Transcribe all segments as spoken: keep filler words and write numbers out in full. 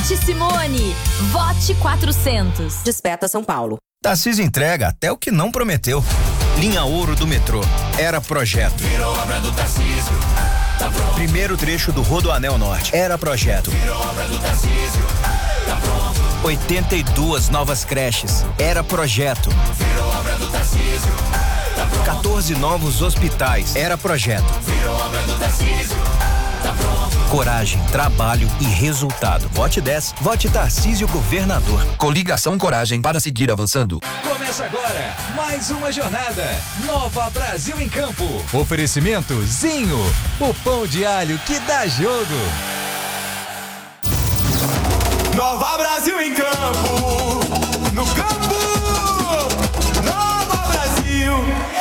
Vote Simone. Vote quatrocentos. Desperta São Paulo. Tarcísio entrega até o que não prometeu. Linha Ouro do metrô. Era projeto. Virou obra do Tarcísio. Tá pronto. Primeiro trecho do Rodoanel Norte. Era projeto. Virou obra do Tarcísio. Tá pronto. oitenta e duas novas creches. Era projeto. Virou obra do Tarcísio. Tá pronto. quatorze novos hospitais. Era projeto. Virou obra do Tarcísio. Tá pronto. Coragem, trabalho e resultado. Vote dez. Vote Tarcísio Governador. Coligação Coragem para seguir avançando. Começa agora mais uma jornada. Nova Brasil em Campo. Oferecimento Zinho, o pão de alho que dá jogo. Nova Brasil em Campo. No campo. Nova Brasil.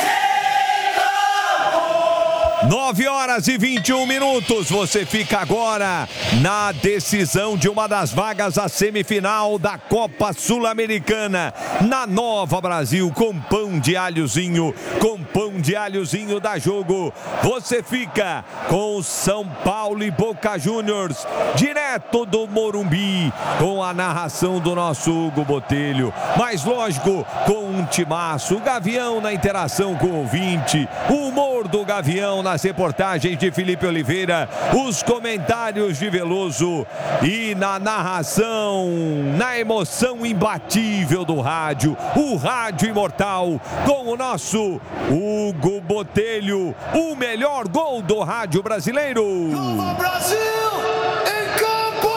nove horas e vinte e um minutos. Você fica agora na decisão de uma das vagas à semifinal da Copa Sul-Americana. Na Nova Brasil, com pão de alhozinho. Com pão de alhozinho dá jogo. Você fica com São Paulo e Boca Juniors, direto do Morumbi, com a narração do nosso Hugo Botelho. Mas lógico, com um timaço. O Gavião na interação com o ouvinte. O humor do Gavião nas reportagens de Felipe Oliveira, os comentários de Veloso e na narração, na emoção imbatível do rádio, o rádio imortal, com o nosso Hugo Botelho, o melhor gol do rádio brasileiro. Nova Brasil em campo!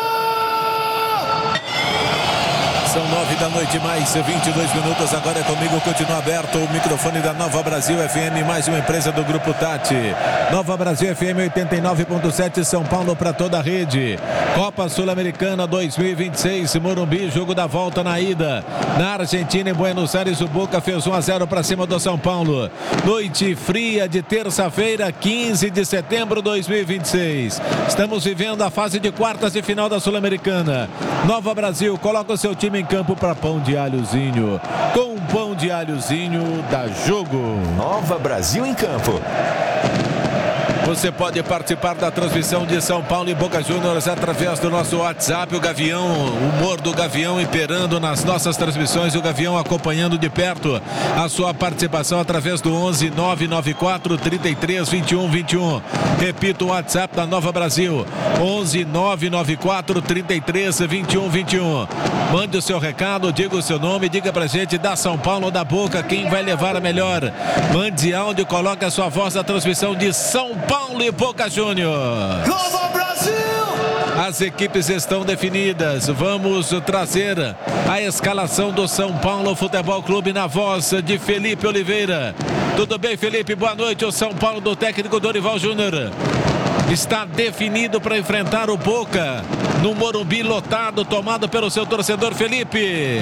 São nove da noite, mais vinte e dois minutos. Agora é comigo, continua aberto o microfone da Nova Brasil F M, mais uma empresa do Grupo Tati. Nova Brasil F M oitenta e nove ponto sete, São Paulo para toda a rede. Copa Sul-Americana dois mil e vinte e seis, Morumbi, jogo da volta na ida. Na Argentina, em Buenos Aires, o Boca fez um a zero para cima do São Paulo. Noite fria de terça-feira, quinze de setembro de dois mil e vinte e seis. Estamos vivendo a fase de quartas de final da Sul-Americana. Nova Brasil, coloca o seu time em campo para pão de alhozinho. Com pão de alhozinho dá jogo. Nova Brasil em Campo. Você pode participar da transmissão de São Paulo e Boca Juniors através do nosso WhatsApp. O Gavião, o humor do Gavião imperando nas nossas transmissões. O Gavião acompanhando de perto a sua participação através do onze nove nove quatro, trinta e três, vinte e um, vinte e um. Repito o WhatsApp da Nova Brasil: onze nove nove quatro, trinta e três, vinte e um, vinte e um. Mande o seu recado, diga o seu nome, diga pra gente da São Paulo ou da Boca quem vai levar a melhor. Mande áudio, coloque a sua voz na transmissão de São Paulo Paulo e Boca Juniors. Nova Brasil! As equipes estão definidas. Vamos trazer a escalação do São Paulo Futebol Clube na voz de Felipe Oliveira. Tudo bem, Felipe? Boa noite. O São Paulo do técnico Dorival Júnior está definido para enfrentar o Boca no Morumbi lotado, tomado pelo seu torcedor, Felipe.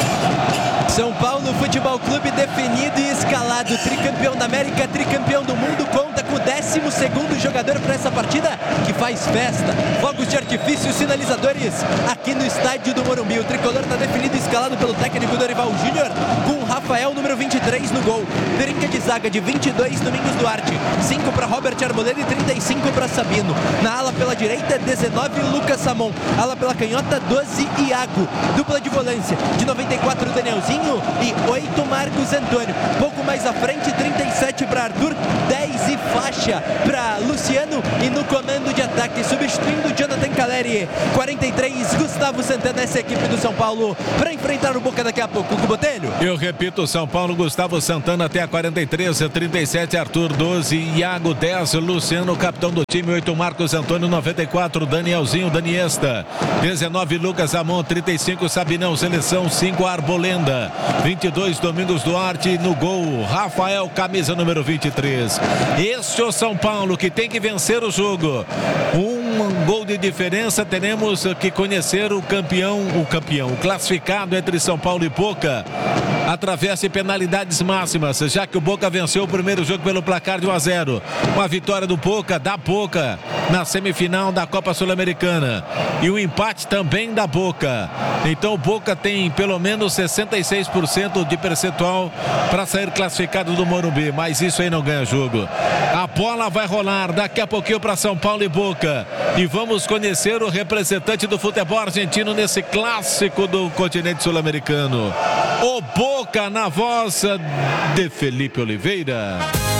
São Paulo Futebol Clube definido e escalado, tricampeão da América, tricampeão do mundo, conta com o décimo segundo jogador para essa partida, que faz festa, fogos de artifício, sinalizadores aqui no estádio do Morumbi. O tricolor está definido e escalado pelo técnico Dorival Júnior, com o Rafael, número vinte e três, no gol. Trinca de zaga de vinte e dois, Domingos Duarte, cinco para Robert Arboleda e trinta e cinco para Sabino. Na ala pela direita, dezenove, Lucas Samon. Ala pela canhota, doze, Iago. Dupla de volância, de noventa e quatro, Danielzinho e oito, Marcos Antônio. Pouco mais à frente, trinta e sete para Arthur, dez e faixa para Luciano. E no comando de ataque, substituindo Jonathan Caleri, quarenta e três, Gustavo Santana. Essa equipe do São Paulo para enfrentar o Boca daqui a pouco. Hugo Botelho. Eu repito, São Paulo, Gustavo Santana até a quarenta e três, trinta e sete, Arthur, doze, Iago, dez, Luciano, capitão do time, oito, Marcos Antônio, noventa e quatro, Danielzinho, Daniesta, dezenove, Lucas Amon, trinta e cinco, Sabinão, seleção, cinco, Arbolenda, vinte e dois, Domingos Duarte, no gol, Rafael, camisa número vinte e três. Este é o São Paulo que tem que vencer o jogo. Um gol de diferença, teremos que conhecer o campeão, o campeão, o classificado entre São Paulo e Boca. atravesse penalidades máximas, já que o Boca venceu o primeiro jogo pelo placar de um a zero. Uma vitória do Boca, da Boca, na semifinal da Copa Sul-Americana. E o empate também da Boca. Então o Boca tem pelo menos sessenta e seis por cento de percentual para sair classificado do Morumbi, mas isso aí não ganha jogo. A bola vai rolar daqui a pouquinho para São Paulo e Boca. E vamos conhecer o representante do futebol argentino nesse clássico do continente sul-americano. O Boca, na voz de Felipe Oliveira.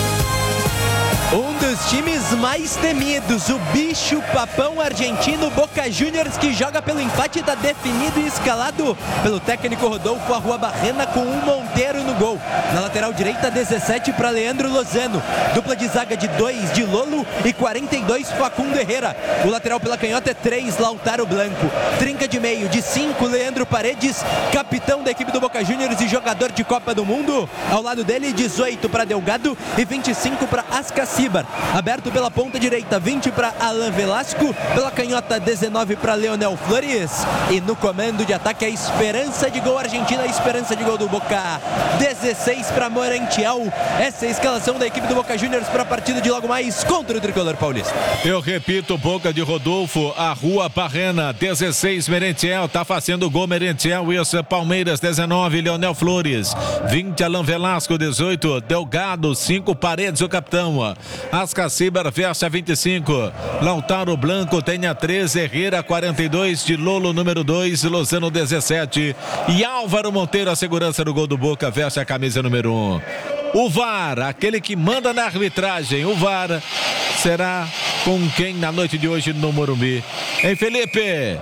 Um dos times mais temidos, o bicho papão argentino Boca Juniors, que joga pelo empate, está definido e escalado pelo técnico Rodolfo Arruabarrena, com um Monteiro no gol. Na lateral direita, dezessete para Leandro Lozano. Dupla de zaga de dois de Lolo e quarenta e dois Facundo Herrera. O lateral pela canhota é três, Lautaro Blanco. Trinca de meio de cinco, Leandro Paredes, capitão da equipe do Boca Juniors e jogador de Copa do Mundo. Ao lado dele, dezoito para Delgado e vinte e cinco para Ascacíbar. Aberto pela ponta direita, vinte para Alan Velasco. Pela canhota, dezenove para Leonel Flores. E no comando de ataque, a esperança de gol argentina, a esperança de gol do Boca. dezesseis para Morantiel. Essa é a escalação da equipe do Boca Juniors para a partida de logo mais contra o tricolor paulista. Eu repito, Boca de Rodolfo Arruabarrena, dezesseis, Merentiel, tá fazendo gol Merentiel. Isso, Palmeiras, dezenove, Leonel Flores. vinte, Alan Velasco, dezoito, Delgado, cinco, Paredes, o capitão. Ascacíbar veste a vinte e cinco, Lautaro Blanco tem a treze, Herrera quarenta e dois, de Lolo número dois, Lozano dezessete e Álvaro Monteiro, a segurança do gol do Boca, veste a camisa número um. O V A R, aquele que manda na arbitragem, o V A R será com quem na noite de hoje no Morumbi? Hein, Felipe?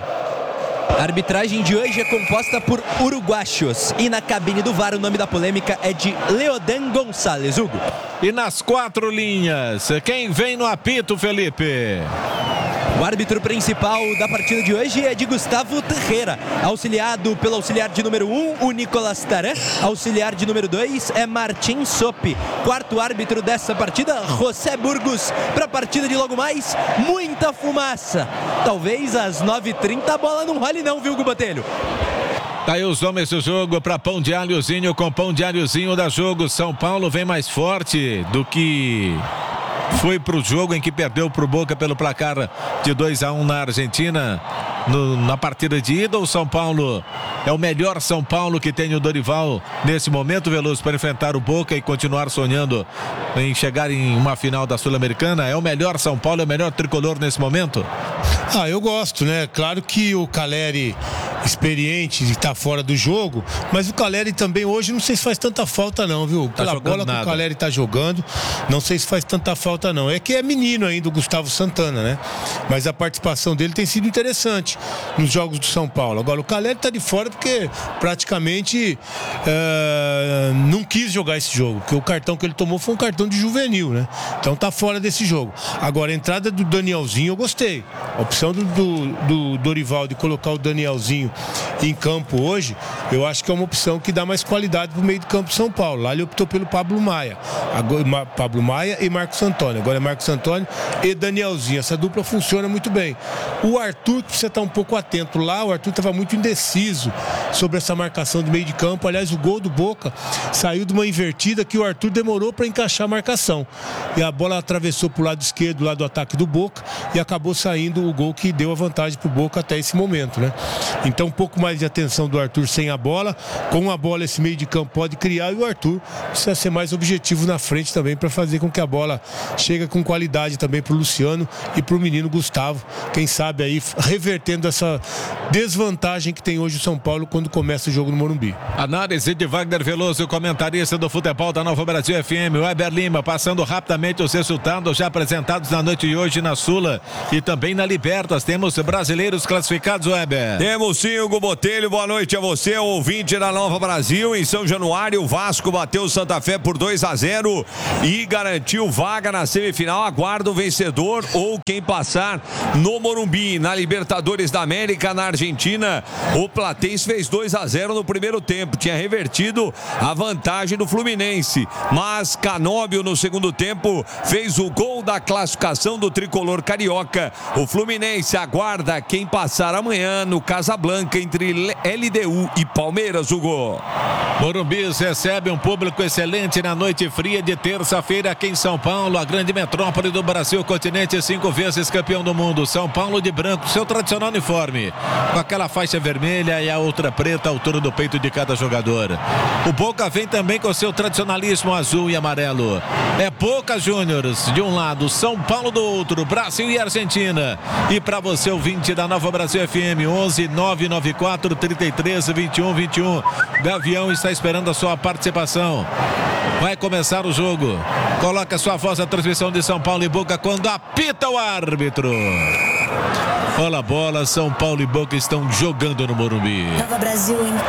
A arbitragem de hoje é composta por uruguaios e na cabine do V A R o nome da polêmica é de Leodan Gonçalves. Hugo. E nas quatro linhas, quem vem no apito, Felipe? O árbitro principal da partida de hoje é de Gustavo Tejera, auxiliado pelo auxiliar de número um, o Nicolas Taran. Auxiliar de número dois é Martin Sopi. Quarto árbitro dessa partida, José Burgos. Para a partida de logo mais, muita fumaça. Talvez às nove e trinta a bola não role não, viu, Gubotelho? Tá aí os homens do jogo para Pão de Alhozinho com Pão de Alhozinho da jogo. São Paulo vem mais forte do que foi pro jogo em que perdeu pro Boca pelo placar de dois a um na Argentina. No, na partida de ida, o São Paulo é o melhor São Paulo que tem o Dorival nesse momento, Veloso, para enfrentar o Boca e continuar sonhando em chegar em uma final da Sul-Americana. É o melhor São Paulo, é o melhor tricolor nesse momento? Ah, eu gosto, né? Claro que o Caleri, experiente, está fora do jogo, mas o Caleri também hoje não sei se faz tanta falta não, viu? Pela tá bola nada. que o Caleri está jogando, não sei se faz tanta falta não. É que é menino ainda o Gustavo Santana, né? Mas a participação dele tem sido interessante nos jogos do São Paulo. Agora o Caleri está de fora porque praticamente uh, não quis jogar esse jogo, porque o cartão que ele tomou foi um cartão de juvenil, né? Então tá fora desse jogo. Agora a entrada do Danielzinho eu gostei. A opção do, do, do Dorival de colocar o Danielzinho em campo hoje, eu acho que é uma opção que dá mais qualidade pro meio de campo de São Paulo. Lá ele optou pelo Pablo Maia. Agora, Pablo Maia e Marcos Antônio. Agora é Marcos Antônio e Danielzinho. Essa dupla funciona muito bem. O Arthur precisa estar um pouco atento lá. O Arthur estava muito indeciso sobre essa marcação do meio de campo. Aliás, o gol do Boca saiu de uma invertida que o Arthur demorou para encaixar a marcação. E a bola atravessou pro lado esquerdo, lá do ataque do Boca, e acabou saindo o gol que deu a vantagem pro Boca até esse momento, né? Então um pouco mais de atenção do Arthur sem a bola. Com a bola esse meio de campo pode criar, e o Arthur precisa ser mais objetivo na frente também para fazer com que a bola chegue com qualidade também pro Luciano e pro menino Gustavo, quem sabe aí revertendo essa desvantagem que tem hoje o São Paulo quando começa o jogo no Morumbi. Análise de Wagner Veloso, comentarista do futebol da Nova Brasil F M. Weber Lima passando rapidamente os resultados já apresentados na noite de hoje na Sula e também na Libertas. Temos brasileiros classificados, Weber. Temos sim, Hugo Botelho, boa noite a você, ouvinte da Nova Brasil. Em São Januário, o Vasco bateu o Santa Fé por dois a zero e garantiu vaga na semifinal. Aguarda o vencedor ou quem passar no Morumbi. Na Libertadores da América, na Argentina, o Platense fez fez dois a zero no primeiro tempo, tinha revertido a vantagem do Fluminense, mas Canóbio no segundo tempo fez o gol da classificação do tricolor carioca. O Fluminense aguarda quem passar amanhã no Casablanca entre L D U e Palmeiras, Hugo. Morumbi recebe um público excelente na noite fria de terça-feira aqui em São Paulo, a grande metrópole do Brasil, continente, cinco vezes campeão do mundo. São Paulo de branco, seu tradicional uniforme, com aquela faixa vermelha e a outra preta à altura do peito de cada jogador. O Boca vem também com seu tradicionalismo azul e amarelo. É Boca Juniors de um lado, São Paulo do outro, Brasil e Argentina. E para você, ouvinte da Nova Brasil F M, onze nove nove quatro, trinta e três, vinte e um, vinte e um. Gavião está esperando a sua participação. Vai começar o jogo. Coloca a sua voz na transmissão de São Paulo e Boca quando apita o árbitro. Olha a bola, São Paulo e Boca estão jogando no Morumbi. Nova Brasil, hein?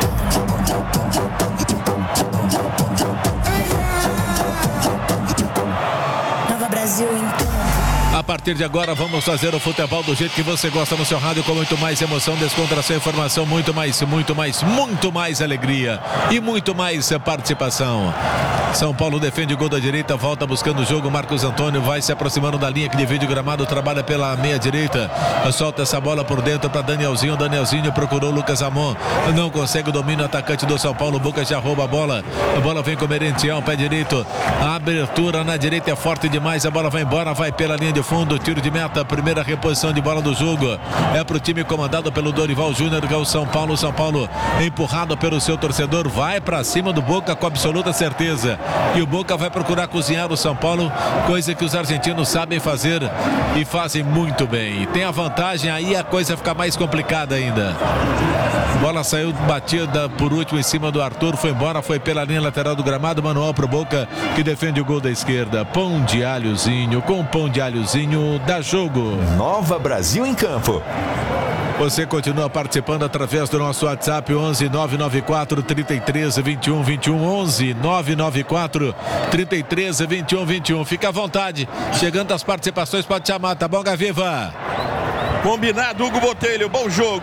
Nova Brasil, hein? A partir de agora vamos fazer o futebol do jeito que você gosta no seu rádio, com muito mais emoção, descontração, informação, muito mais, muito mais, muito mais alegria e muito mais participação. São Paulo defende o gol da direita, volta buscando o jogo, Marcos Antônio vai se aproximando da linha que divide o gramado, trabalha pela meia direita, solta essa bola por dentro para Danielzinho, Danielzinho procurou Lucas Amon, não consegue o domínio, atacante do São Paulo, Boca já rouba a bola, a bola vem com o Merentiel, pé direito, a abertura na direita é forte demais, a bola vai embora, vai pela linha de fundo, tiro de meta, primeira reposição de bola do jogo, é pro time comandado pelo Dorival Júnior, que é o São Paulo, São Paulo empurrado pelo seu torcedor, vai pra cima do Boca com absoluta certeza, e o Boca vai procurar cozinhar o São Paulo, coisa que os argentinos sabem fazer e fazem muito bem, e tem a vantagem, aí a coisa fica mais complicada ainda. Bola saiu batida por último em cima do Arthur, foi embora, foi pela linha lateral do gramado, manual pro Boca, que defende o gol da esquerda. Pão de alhozinho, com pão de alhozinho, dá jogo. Nova Brasil em campo. Você continua participando através do nosso WhatsApp, onze nove nove quatro, trinta e três, vinte e um, vinte e um, onze nove nove quatro, trinta e três, vinte e um, vinte e um. Fica à vontade, chegando as participações, pode chamar, tá bom, Gaviva? Combinado, Hugo Botelho, bom jogo.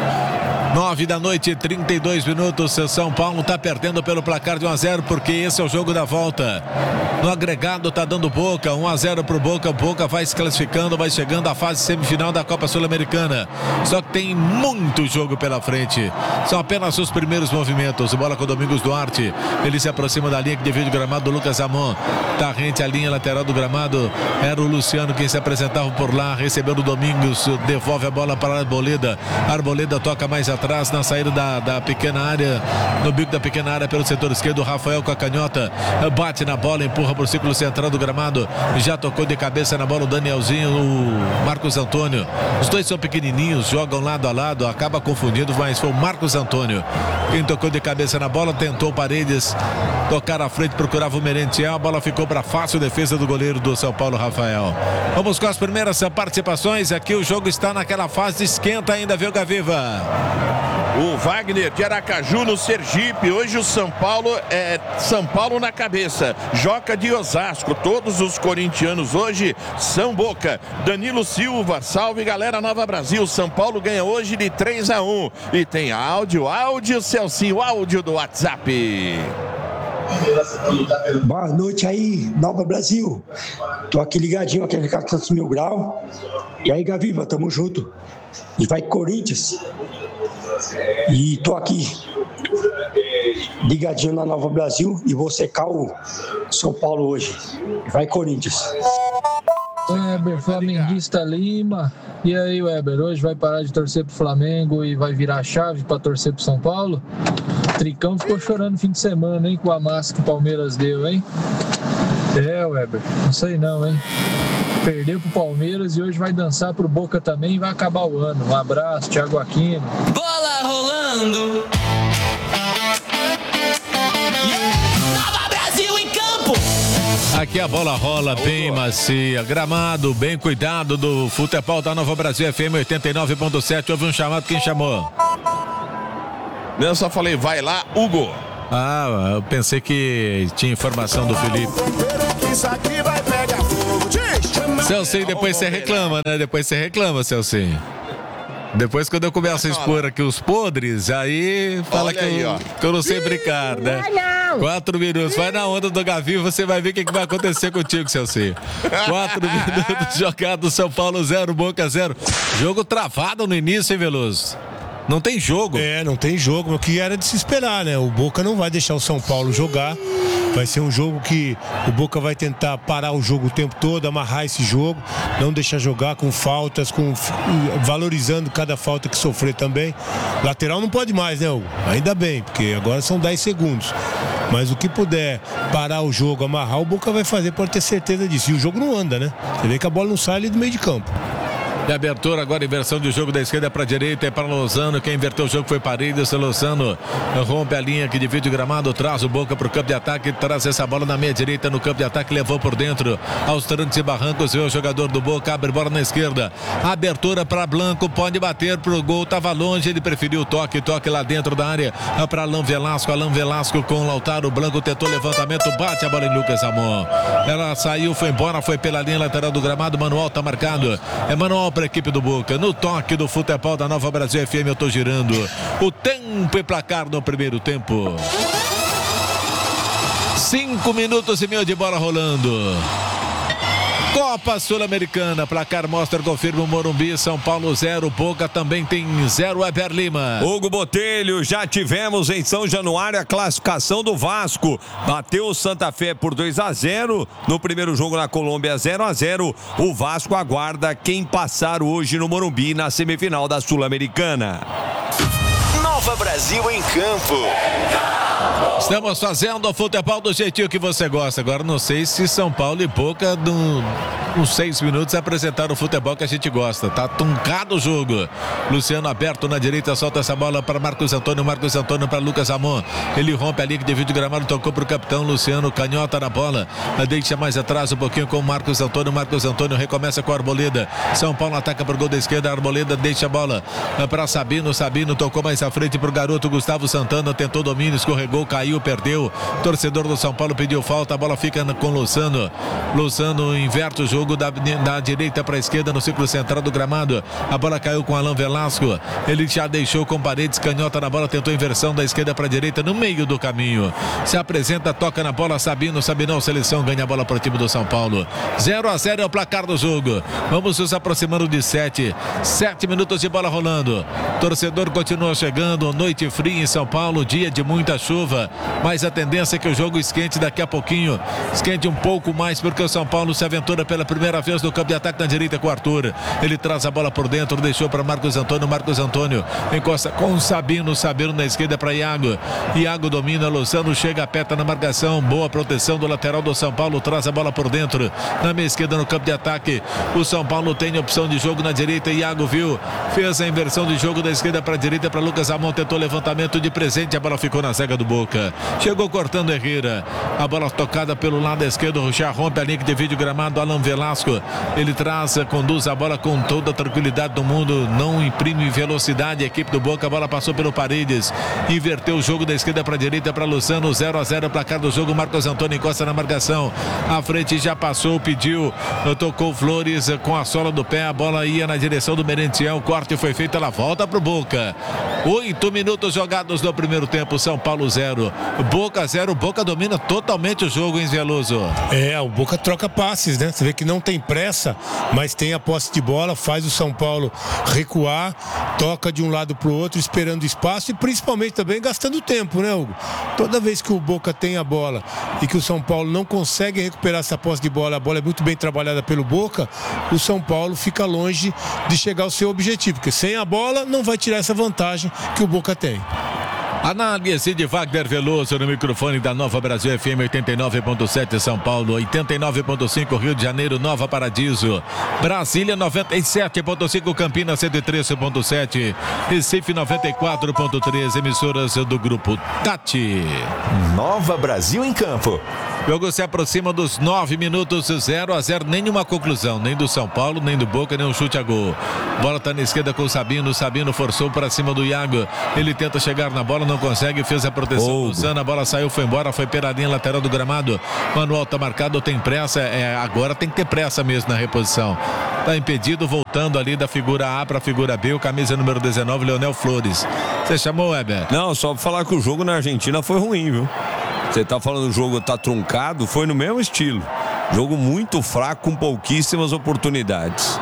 nove da noite, trinta e dois minutos. São Paulo está perdendo pelo placar de um a zero, porque esse é o jogo da volta. No agregado está dando Boca, um a zero pro Boca. Boca vai se classificando, vai chegando à fase semifinal da Copa Sul-Americana. Só que tem muito jogo pela frente. São apenas os primeiros movimentos. Bola com o Domingos Duarte. Ele se aproxima da linha que divide o gramado do Lucas Amon. Tá rente a linha lateral do gramado. Era o Luciano quem se apresentava por lá. Recebeu o Domingos, devolve a bola para a Arboleda. A Arboleda toca mais atrás na saída da, da pequena área, no bico da pequena área pelo setor esquerdo. Rafael com a canhota, bate na bola, empurra para o círculo central do gramado, já tocou de cabeça na bola o Danielzinho, o Marcos Antônio. Os dois são pequenininhos, jogam lado a lado, acaba confundindo, mas foi o Marcos Antônio quem tocou de cabeça na bola, tentou Paredes tocar à frente, procurava o Merentiel, a bola ficou para fácil defesa do goleiro do São Paulo, Rafael. Vamos com as primeiras participações, aqui o jogo está naquela fase, esquenta ainda, viu, Gaviva? O Wagner de Aracaju no Sergipe. Hoje o São Paulo é São Paulo na cabeça. Joca de Osasco. Todos os corintianos hoje são Boca. Danilo Silva. Salve, galera, Nova Brasil. São Paulo ganha hoje de três a um. E tem áudio, áudio, Celcinho, áudio do WhatsApp. Boa noite aí, Nova Brasil. Tô aqui ligadinho, aqui no Cactus Mil Grau. E aí, Gaviva, tamo junto. E vai Corinthians. E tô aqui ligadinho na Nova Brasil e vou secar o São Paulo hoje. Vai Corinthians. Weber, flamenguista Lima. E aí, Weber, hoje vai parar de torcer pro Flamengo e vai virar a chave pra torcer pro São Paulo? O Tricão ficou chorando no fim de semana, hein, com a massa que o Palmeiras deu, hein? É, Weber, não sei não, hein? Perdeu pro Palmeiras e hoje vai dançar pro Boca também e vai acabar o ano. Um abraço, Thiago Aquino. Bola rolando. Nova Brasil em campo. Aqui a bola rola bem macia, gramado bem cuidado do futebol da Nova Brasil F M oitenta e nove ponto sete. Houve um chamado, quem chamou? Eu só falei, vai lá, Hugo. Ah, eu pensei que tinha informação do Felipe. Celcinho, depois você reclama, né? Depois você reclama, Celcinho. Depois, quando eu começo a expor aqui os podres, aí fala que, aí, eu, ó. que eu não sei brincar, né? Não. Quatro minutos. Vai na onda do Gavi, você vai ver o que, que vai acontecer contigo, Celci. Quatro minutos jogados, São Paulo zero, Boca zero. Jogo travado no início, hein, Veloso? Não tem jogo. É, não tem jogo, o que era de se esperar, né? O Boca não vai deixar o São Paulo jogar. Vai ser um jogo que o Boca vai tentar parar o jogo o tempo todo, amarrar esse jogo, não deixar jogar com faltas, com valorizando cada falta que sofrer também. Lateral não pode mais, né, Hugo? Ainda bem, porque agora são dez segundos. Mas o que puder parar o jogo, amarrar, o Boca vai fazer, pode ter certeza disso. E o jogo não anda, né? Você vê que a bola não sai ali do meio de campo. De abertura, agora inversão de jogo da esquerda para a direita, é para Lozano. Quem inverteu o jogo foi Paredes. Lozano rompe a linha que divide o gramado, traz o Boca para o campo de ataque, traz essa bola na meia direita no campo de ataque, levou por dentro aos trancos e barrancos, vê o jogador do Boca, abre bola na esquerda, abertura para Blanco, pode bater pro gol, estava longe, ele preferiu o toque, toque lá dentro da área para Alain Velasco, Alain Velasco com Lautaro, Blanco tentou levantamento, bate a bola em Lucas Amon, ela saiu, foi embora, foi pela linha lateral do gramado, Manuel tá marcado, é Manuel para a equipe do Boca, no toque do futebol da Nova Brasil F M, eu tô girando o tempo e placar no primeiro tempo. Cinco minutos e meio de bola rolando. Copa Sul-Americana, placar mostra, confirma o Morumbi, São Paulo zero, Boca também tem zero, Eber Lima. Hugo Botelho, já tivemos em São Januário a classificação do Vasco, bateu o Santa Fé por dois a zero, no primeiro jogo na Colômbia zero a zero, o Vasco aguarda quem passar hoje no Morumbi na semifinal da Sul-Americana. Nova Brasil em campo. Estamos fazendo o futebol do jeitinho que você gosta. Agora não sei se São Paulo e Boca, uns seis minutos, apresentaram o futebol que a gente gosta. Tá truncado o jogo. Luciano aberto na direita, solta essa bola para Marcos Antônio. Marcos Antônio para Lucas Amon. Ele rompe a linha que divide o gramado, tocou para o capitão Luciano, canhota na bola. Deixa mais atrás um pouquinho com o Marcos Antônio. Marcos Antônio recomeça com a Arboleda. São Paulo ataca para o gol da esquerda. A Arboleda deixa a bola para Sabino. Sabino tocou mais à frente para o garoto Gustavo Santana. Tentou domínio, escorregou, caiu, perdeu. Torcedor do São Paulo pediu falta. A bola fica com Luciano. Luciano inverte o jogo da, da direita para a esquerda no círculo central do gramado. A bola caiu com Alain Velasco. Ele já deixou com Paredes, canhota na bola, tentou inversão da esquerda para a direita no meio do caminho. Se apresenta, toca na bola, Sabino, Sabinão, seleção, ganha a bola para o time do São Paulo. zero a zero é o placar do jogo. Vamos nos aproximando de sete. sete minutos de bola rolando. Torcedor continua chegando, noite fria em São Paulo, dia de muita chuva, mas a tendência é que o jogo esquente daqui a pouquinho, esquente um pouco mais, porque o São Paulo se aventura pela primeira vez no campo de ataque na direita com o Arthur. Ele traz a bola por dentro, deixou para Marcos Antônio, Marcos Antônio encosta com o Sabino, Sabino na esquerda para Iago. Iago domina, Lozano chega, aperta na marcação, boa proteção do lateral do São Paulo, traz a bola por dentro, na meia esquerda no campo de ataque. O São Paulo tem opção de jogo na direita, Iago viu, fez a inversão de jogo da esquerda para a direita para Lucas Amon, tentou levantamento de presente, a bola ficou na zaga do Boca. Chegou cortando Herrera, a bola tocada pelo lado esquerdo, já rompe a linha que divide o gramado, Alain Velasco, ele traz, conduz a bola com toda a tranquilidade do mundo, não imprime velocidade a equipe do Boca, a bola passou pelo Paredes, inverteu o jogo da esquerda para a direita para Luciano, zero a zero, placar do jogo, Marcos Antônio encosta na marcação, a frente já passou, pediu, tocou Flores com a sola do pé, a bola ia na direção do Merentiel, o corte foi feito, ela volta pro Boca. Oito minutos jogados no primeiro tempo, São Paulo zero, Boca zero, Boca domina totalmente o jogo, hein, Veloso? É, o Boca troca passes, né? Você vê que não tem pressa, mas tem a posse de bola, faz o São Paulo recuar, toca de um lado pro outro, esperando espaço e principalmente também gastando tempo, né, Hugo? Toda vez que o Boca tem a bola e que o São Paulo não consegue recuperar essa posse de bola, a bola é muito bem trabalhada pelo Boca, o São Paulo fica longe de chegar ao seu objetivo, porque sem a bola não vai tirar essa vantagem que o Boca tem. Análise de Wagner Veloso no microfone da Nova Brasil F M oitenta e nove ponto sete São Paulo, oitenta e nove ponto cinco Rio de Janeiro, Nova Paradiso, Brasília noventa e sete ponto cinco Campinas cento e treze ponto sete, Recife noventa e quatro ponto três, emissoras do Grupo Tati. Nova Brasil em campo. Jogo se aproxima dos nove minutos, zero a zero, nenhuma conclusão, nem do São Paulo, nem do Boca, nem um chute a gol. Bola tá na esquerda com o Sabino, Sabino forçou para cima do Iago, ele tenta chegar na bola, não consegue, fez a proteção do Zana, a bola saiu, foi embora, foi pela linha lateral do gramado. Manuel tá marcado, tem pressa, é, agora tem que ter pressa mesmo na reposição. Tá impedido, voltando ali da figura A para a figura B, o camisa número dezenove, Leonel Flores. Você chamou, Weber? Não, só pra falar que o jogo na Argentina foi ruim, viu? Você tá falando o jogo tá truncado, foi no mesmo estilo. Jogo muito fraco, com pouquíssimas oportunidades.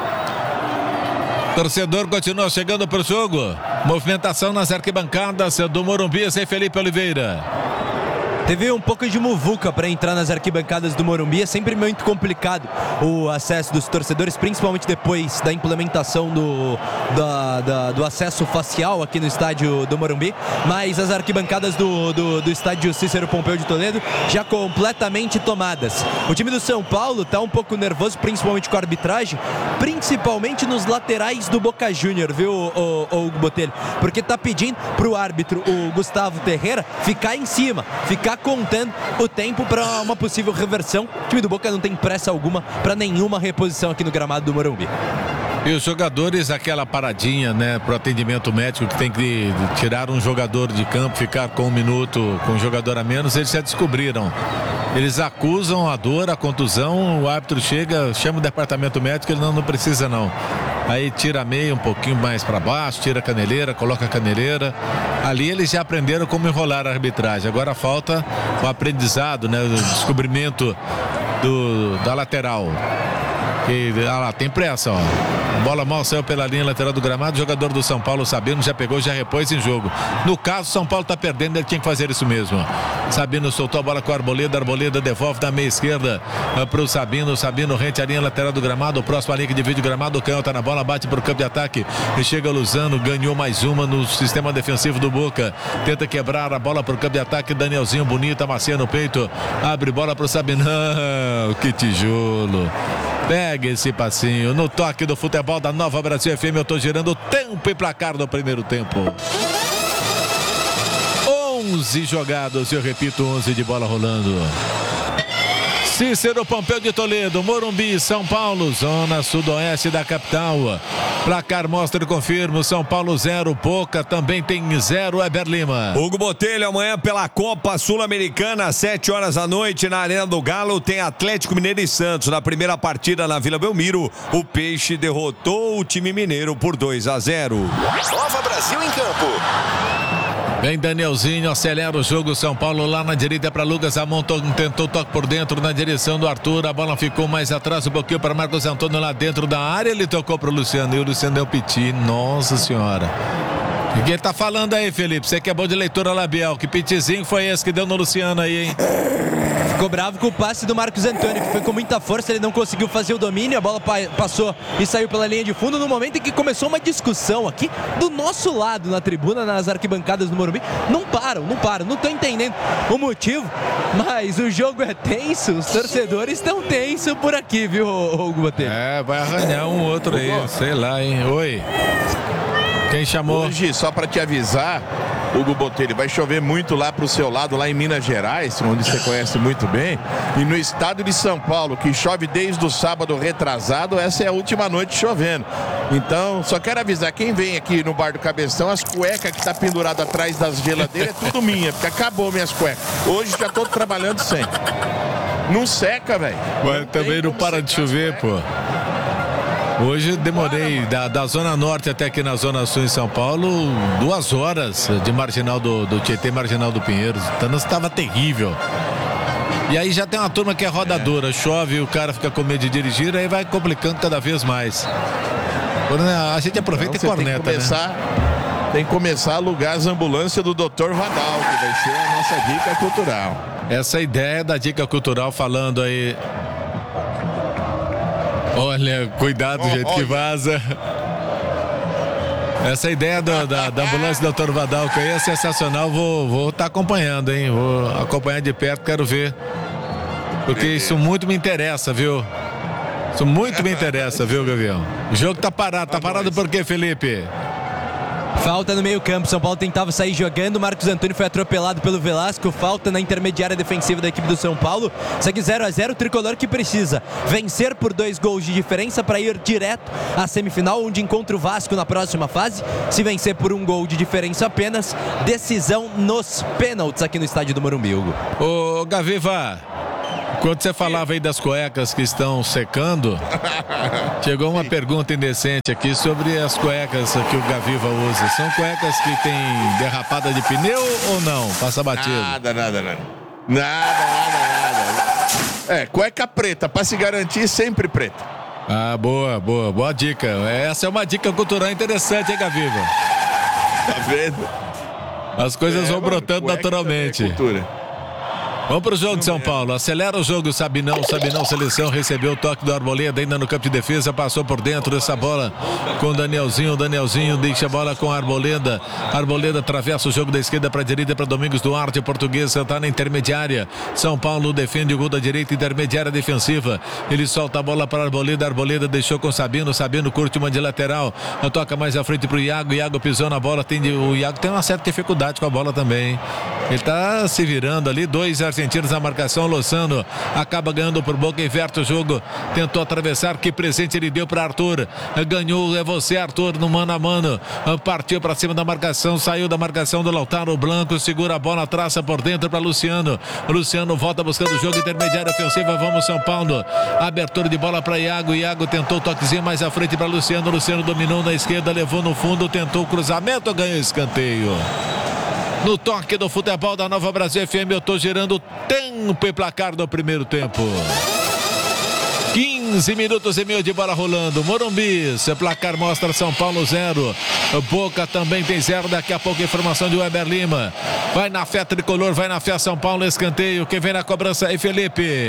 Torcedor continua chegando pro jogo. Movimentação nas arquibancadas do Morumbi, sem Felipe Oliveira. Teve um pouco de muvuca para entrar nas arquibancadas do Morumbi. É sempre muito complicado o acesso dos torcedores, principalmente depois da implementação do, da, da, do acesso facial aqui no estádio do Morumbi. Mas as arquibancadas do, do, do estádio Cícero Pompeu de Toledo já completamente tomadas. O time do São Paulo está um pouco nervoso, principalmente com a arbitragem, principalmente nos laterais do Boca Júnior, viu, o, o, o Botelho? Porque tá pedindo pro árbitro, o Gustavo Ferreira, ficar em cima, ficar contando o tempo para uma possível reversão. O time do Boca não tem pressa alguma para nenhuma reposição aqui no gramado do Morumbi. E os jogadores, aquela paradinha, né, pro atendimento médico, que tem que tirar um jogador de campo, ficar com um minuto com um jogador a menos, eles já descobriram. Eles acusam a dor, a contusão, o árbitro chega, chama o departamento médico, ele não, não precisa não. Aí tira a meia um pouquinho mais para baixo, tira a caneleira, coloca a caneleira. Ali eles já aprenderam como enrolar a arbitragem. Agora falta o aprendizado, né, o descobrimento do, da lateral. E, ah lá, tem pressa, ó. A bola mal saiu pela linha lateral do gramado. O jogador do São Paulo, Sabino, já pegou, já repôs em jogo. No caso, São Paulo tá perdendo, ele tinha que fazer isso mesmo. Sabino soltou a bola com a Arboleda. Arboleda devolve da meia esquerda pro Sabino. Sabino rente a linha lateral do gramado. O próximo ali que divide o gramado. O Canhão tá na bola, bate pro campo de ataque. E chega o Luzano, ganhou mais uma no sistema defensivo do Boca. Tenta quebrar a bola pro campo de ataque. Danielzinho bonito, amacia no peito. Abre bola pro Sabinão. Que tijolo. Pega esse passinho no toque do futebol da Nova Brasil F M. Eu tô girando o tempo e placar do primeiro tempo. onze jogados, eu repito, onze de bola rolando. Cícero Pompeu de Toledo, Morumbi, São Paulo, zona sudoeste da capital. Placar mostra e confirma, São Paulo zero, Boca também tem zero, Weber Lima. Hugo Botelho, amanhã pela Copa Sul-Americana, às sete horas da noite, na Arena do Galo, tem Atlético Mineiro e Santos. Na primeira partida na Vila Belmiro, o Peixe derrotou o time mineiro por dois a zero. Nova Brasil em campo. Vem Danielzinho, acelera o jogo. São Paulo lá na direita para Lucas Amontou, tentou toque por dentro na direção do Arthur. A bola ficou mais atrás um pouquinho para Marcos Antônio lá dentro da área. Ele tocou para o Luciano e o Luciano deu piti. Nossa senhora. O que ele tá falando aí, Felipe? Você que é bom de leitura labial. Que pitizinho foi esse que deu no Luciano aí, hein? Ficou bravo com o passe do Marcos Antônio, que foi com muita força, ele não conseguiu fazer o domínio, a bola pa passou e saiu pela linha de fundo, no momento em que começou uma discussão aqui do nosso lado na tribuna, nas arquibancadas do Morumbi. Não param, não param, não tô entendendo o motivo, mas o jogo é tenso, os torcedores estão tensos por aqui, viu, Hugo Botelho? É, vai arranhar um outro aí, sei lá, hein? Oi. Quem chamou? Hoje, só para te avisar, Hugo Botelho, vai chover muito lá pro seu lado, lá em Minas Gerais, onde você conhece muito bem, e no estado de São Paulo, que chove desde o sábado retrasado, essa é a última noite chovendo. Então, só quero avisar, quem vem aqui no Bar do Cabeção, as cuecas que tá pendurado atrás das geladeiras é tudo minha, porque acabou minhas cuecas. Hoje já tô trabalhando sem. Não seca, velho. Mas também não para de chover, pô. Hoje demorei da, da Zona Norte até aqui na Zona Sul em São Paulo, duas horas de marginal do, do Tietê, marginal do Pinheiros. Então estava terrível. E aí já tem uma turma que é rodadora, chove, o cara fica com medo de dirigir, aí vai complicando cada vez mais. A gente aproveita então, e corneta, tem que começar, né? Tem que começar a alugar as ambulâncias do doutor Vadal, que vai ser a nossa dica cultural. Essa ideia da dica cultural falando aí. Olha, cuidado do jeito que vaza. Essa ideia do, da, da ambulância do doutor Vadal que aí é sensacional. Vou vou estar tá acompanhando, hein? Vou acompanhar de perto, quero ver. Porque isso muito me interessa, viu? Isso muito me interessa, viu, Gavião? O jogo tá parado. Tá parado por quê, Felipe? Falta no meio campo, São Paulo tentava sair jogando, Marcos Antônio foi atropelado pelo Velasco, falta na intermediária defensiva da equipe do São Paulo. Segue zero a zero, o tricolor que precisa vencer por dois gols de diferença para ir direto à semifinal, onde encontra o Vasco na próxima fase. Se vencer por um gol de diferença apenas, decisão nos pênaltis aqui no estádio do Morumbi. Ô Gaviva, quando você falava aí das cuecas que estão secando, chegou uma pergunta indecente aqui sobre as cuecas que o Gaviva usa. São cuecas que tem derrapada de pneu ou não? Passa batido? Nada, nada, nada. Nada, nada, nada. É, cueca preta, pra se garantir, sempre preta. Ah, boa, boa, boa dica. Essa é uma dica cultural interessante, hein, Gaviva? Tá vendo? As coisas é, vão mano, brotando naturalmente. É cultura. Vamos pro jogo de São Paulo. Acelera o jogo, Sabinão. Sabinão, seleção, recebeu o toque do Arboleda ainda no campo de defesa. Passou por dentro dessa bola com o Danielzinho. O Danielzinho deixa a bola com a Arboleda. Arboleda atravessa o jogo da esquerda para a direita para Domingos Duarte. Portuguesa está na intermediária. São Paulo defende o gol da direita, intermediária defensiva. Ele solta a bola para a Arboleda. Arboleda deixou com o Sabino. Sabino curte uma de lateral. Toca mais à frente para o Iago. Iago pisou na bola. Tem de... O Iago tem uma certa dificuldade com a bola também. Ele está se virando ali. Dois argentinos na marcação. Lozano acaba ganhando por Boca, inverte o jogo, tentou atravessar, que presente ele deu para Arthur, ganhou, é você Arthur no mano a mano, partiu para cima da marcação, saiu da marcação do Lautaro Blanco, segura a bola, traça por dentro para Luciano, Luciano volta buscando o jogo intermediário ofensiva, vamos São Paulo, abertura de bola para Iago, Iago tentou o toquezinho mais à frente para Luciano, Luciano dominou na esquerda, levou no fundo, tentou o cruzamento, ganhou escanteio. No toque do futebol da Nova Brasil F M, eu tô girando tempo e placar no primeiro tempo. quinze minutos e meio de bola rolando. Morumbi, seu placar mostra São Paulo zero. Boca também tem zero. Daqui a pouco informação de Weber Lima. Vai na fé tricolor, vai na fé São Paulo, escanteio. Quem vem na cobrança aí, Felipe?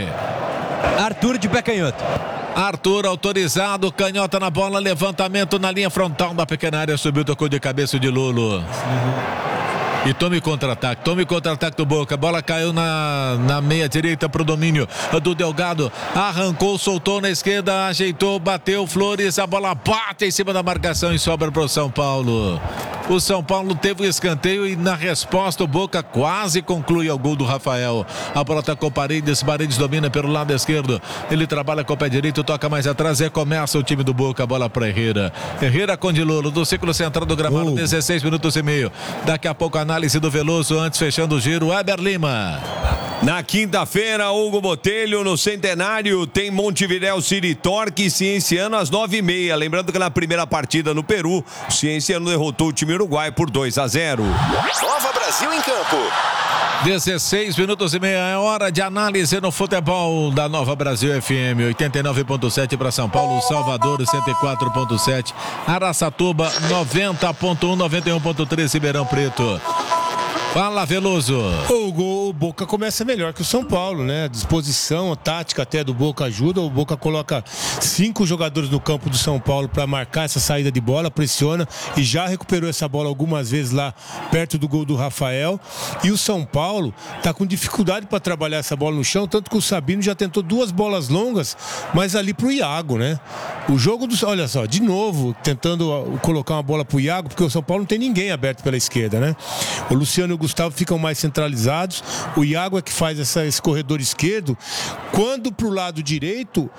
Arthur de pé canhoto. Arthur autorizado, canhota na bola, levantamento na linha frontal da pequena área, subiu, tocou de cabeça de Lulo. Uhum. E tome contra-ataque, tome contra-ataque do Boca. A bola caiu na, na meia direita para o domínio do Delgado. Arrancou, soltou na esquerda, ajeitou, bateu Flores. A bola bate em cima da marcação e sobra para o São Paulo. O São Paulo teve o escanteio e na resposta o Boca quase conclui o gol do Rafael. A bola está com o Paredes, Paredes domina pelo lado esquerdo. Ele trabalha com o pé direito, toca mais atrás e começa o time do Boca. A bola para Herrera. Herrera com Dilolo, do ciclo central do gramado, uh. dezesseis minutos e meio. Daqui a pouco a análise do Veloso, antes fechando o giro, Weber Lima. Na quinta-feira, Hugo Botelho, no Centenário, tem Montevidéu City Torque e Cienciano às nove e meia. Lembrando que na primeira partida no Peru, o Cienciano derrotou o time uruguai por dois a zero. Nova Brasil em campo. dezesseis minutos e meia, é hora de análise no futebol da Nova Brasil F M. oitenta e nove ponto sete para São Paulo, Salvador cento e quatro ponto sete, Araçatuba noventa ponto um, noventa e um ponto três, Ribeirão Preto. Fala, Veloso. O gol, o Boca começa melhor que o São Paulo, né? A disposição, a tática até do Boca ajuda. O Boca coloca cinco jogadores no campo do São Paulo para marcar essa saída de bola, pressiona e já recuperou essa bola algumas vezes lá perto do gol do Rafael. E o São Paulo tá com dificuldade para trabalhar essa bola no chão, tanto que o Sabino já tentou duas bolas longas, mas ali pro Iago, né? O jogo do... Olha só, de novo, tentando colocar uma bola pro Iago, porque o São Paulo não tem ninguém aberto pela esquerda, né? O Luciano e o Gustavo ficam mais centralizados. O Iago é que faz essa, esse corredor esquerdo. Quando pro lado direito,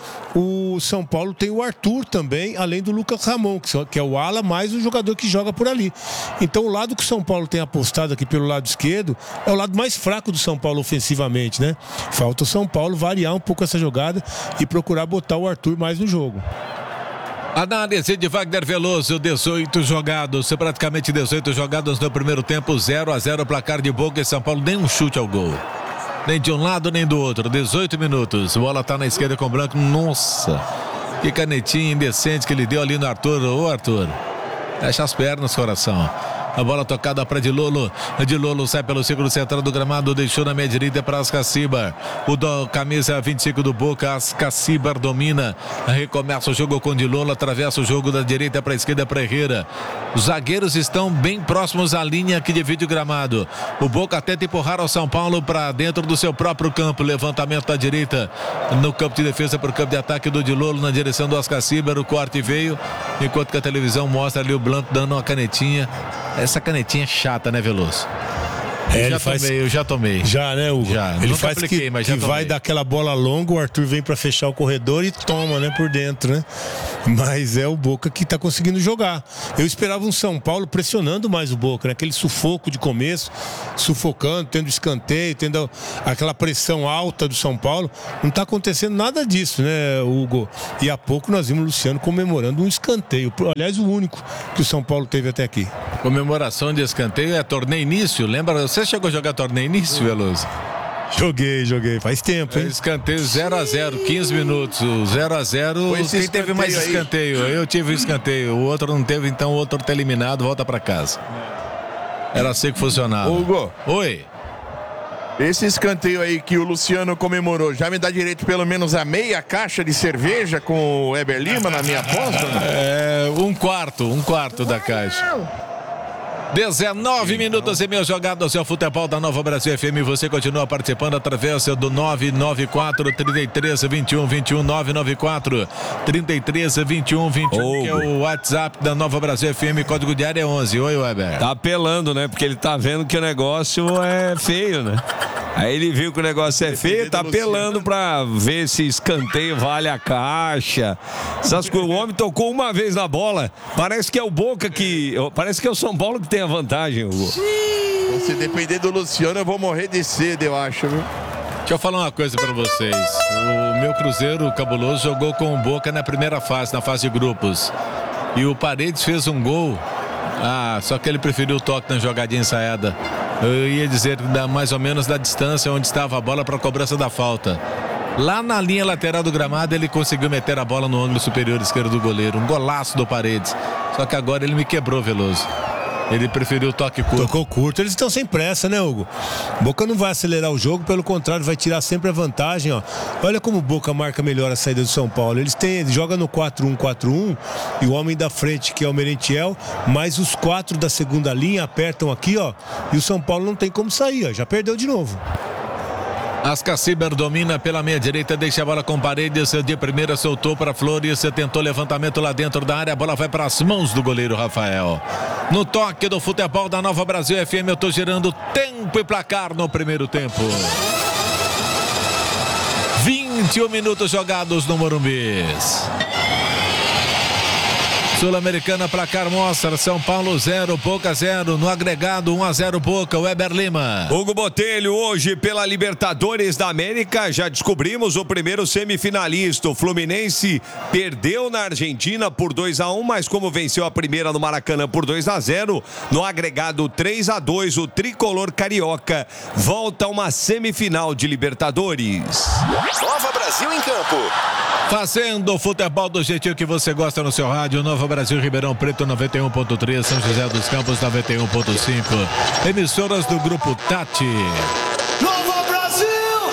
o São Paulo tem o Arthur também, além do Lucas Ramon, que, que é o ala mais o jogador que joga por ali. Então o lado que o São Paulo tem apostado aqui pelo lado esquerdo é o lado mais fraco do São Paulo ofensivamente, né? Falta o São Paulo variar um pouco essa jogada e procurar botar o Arthur mais no jogo. Análise de Wagner Veloso, dezoito jogados, praticamente dezoito jogados no primeiro tempo, zero a zero, placar de Boca e São Paulo, nem um chute ao gol. Nem de um lado, nem do outro, dezoito minutos, bola tá na esquerda com o Blanco, nossa, que canetinha indecente que ele deu ali no Arthur. Ô Arthur, fecha as pernas, coração. A bola tocada para Dilolo. Dilolo sai pelo círculo central do gramado. Deixou na meia direita para Ascacibar. O do camisa vinte e cinco do Boca. Ascacibar domina. Recomeça o jogo com Dilolo. Atravessa o jogo da direita para a esquerda para Herrera. Os zagueiros estão bem próximos à linha que divide o gramado. O Boca tenta empurrar o São Paulo para dentro do seu próprio campo. Levantamento da direita no campo de defesa para o campo de ataque do Dilolo na direção do Ascacibar. O corte veio. Enquanto que a televisão mostra ali o Blanco dando uma canetinha. essa canetinha é chata, né, Veloso? É, eu, ele já faz... tomei, eu já tomei. Já, né, Hugo? Já. Ele Nunca faz apliquei, que, mas já que tomei. vai dar aquela bola longa, o Arthur vem pra fechar o corredor e toma, né, por dentro, né? Mas é o Boca que tá conseguindo jogar. Eu esperava um São Paulo pressionando mais o Boca, né? Aquele sufoco de começo, sufocando, tendo escanteio, tendo aquela pressão alta do São Paulo. Não tá acontecendo nada disso, né, Hugo? E há pouco nós vimos o Luciano comemorando um escanteio. Aliás, o único que o São Paulo teve até aqui. Comemoração de escanteio é torneio início, lembra? Você chegou a jogar torneio início, Veloso? Joguei, joguei, faz tempo, hein? É, escanteio zero a zero, quinze minutos, zero a zero, quem teve mais aí? Escanteio? Eu tive escanteio, o outro não teve, então o outro tá eliminado, volta pra casa. Era assim que funcionava. Hugo. Oi. Esse escanteio aí que o Luciano comemorou, já me dá direito pelo menos a meia caixa de cerveja com o Eber Lima na minha aposta? É, um quarto, um quarto da caixa. dezenove minutos e meia jogados é o futebol da Nova Brasil F M. Você continua participando através do nove nove quatro, trinta e três, vinte e um, vinte e um, nove nove quatro, trinta e três, vinte e um, vinte e um, que é o WhatsApp da Nova Brasil F M, código de área é onze. Oi, Weber. Tá apelando, né? Porque ele tá vendo que o negócio é feio, né? Aí ele viu que o negócio é feio, tá apelando pra ver se escanteio vale a caixa. Essas coisas. O homem tocou uma vez na bola. Parece que é o Boca que... Parece que é o São Paulo que tem a vantagem, Hugo. Se depender do Luciano, eu vou morrer de sede, eu acho, viu? Deixa eu falar uma coisa pra vocês. O meu Cruzeiro cabuloso jogou com o Boca na primeira fase, na fase de grupos. E o Paredes fez um gol. Ah, só que ele preferiu o toque na jogadinha ensaiada. Eu ia dizer da, mais ou menos da distância onde estava a bola para a cobrança da falta. Lá na linha lateral do gramado ele conseguiu meter a bola no ângulo superior esquerdo do goleiro. Um golaço do Paredes. Só que agora ele me quebrou, Veloso. Ele preferiu o toque curto. Tocou curto. Eles estão sem pressa, né, Hugo? Boca não vai acelerar o jogo, pelo contrário, vai tirar sempre a vantagem, ó. Olha como o Boca marca melhor a saída do São Paulo. Eles têm, ele joga no quatro um quatro um e o homem da frente, que é o Merentiel, mais os quatro da segunda linha apertam aqui, ó. E o São Paulo não tem como sair, ó. Já perdeu de novo. Ascaciber domina pela meia direita, deixa a bola com Paredes, de primeira soltou para Flores, tentou levantamento lá dentro da área, a bola vai para as mãos do goleiro Rafael. No toque do futebol da Nova Brasil F M, eu tô gerando tempo e placar no primeiro tempo. vinte e um minutos jogados no Morumbi. Sul-Americana, placar mostra São Paulo zero, Boca zero, no agregado um a zero Boca, o Weber Lima. Hugo Botelho, hoje pela Libertadores da América, já descobrimos o primeiro semifinalista. O Fluminense perdeu na Argentina por dois a um, mas como venceu a primeira no Maracanã por dois a zero, no agregado três a dois, o tricolor carioca volta a uma semifinal de Libertadores. Nova Brasil em campo. Fazendo o futebol do jeitinho que você gosta no seu rádio. Nova Brasil, Ribeirão Preto noventa e um ponto três, São José dos Campos noventa e um ponto cinco. Emissoras do Grupo Tati. Nova Brasil!